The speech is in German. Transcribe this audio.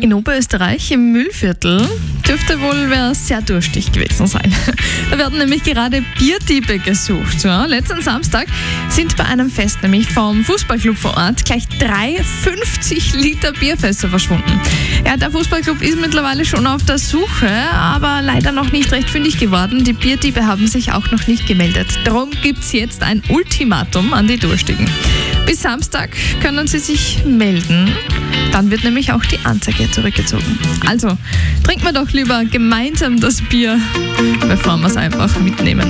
in Oberösterreich im Müllviertel. Dürfte wohl wer sehr durstig gewesen sein. Da werden nämlich gerade Bierdiebe gesucht. Ja, letzten Samstag sind bei einem Fest nämlich vom Fußballclub vor Ort gleich 3 50 Liter Bierfässer verschwunden. Ja, der Fußballclub ist mittlerweile schon auf der Suche, aber leider noch nicht recht fündig geworden. Die Bierdiebe haben sich auch noch nicht gemeldet. Darum gibt es jetzt ein Ultimatum an die Durstigen. Bis Samstag können sie sich melden. Dann wird nämlich auch die Anzeige zurückgezogen. Also, trinken wir doch lieber gemeinsam das Bier, bevor wir es einfach mitnehmen.